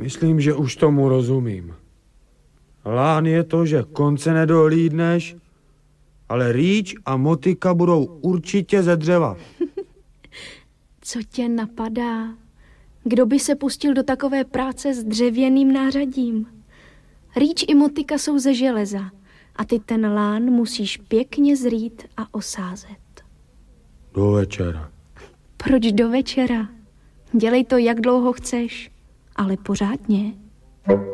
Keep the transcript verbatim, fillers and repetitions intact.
Myslím, že už tomu rozumím. Lán je to, že konce nedohlídneš, ale rýč a motika budou určitě ze dřeva. Co tě napadá? Kdo by se pustil do takové práce s dřevěným nářadím? Rýč i motika jsou ze železa a ty ten lán musíš pěkně zrít a osázet. Do večera. Proč do večera? Dělej to, jak dlouho chceš, ale pořádně.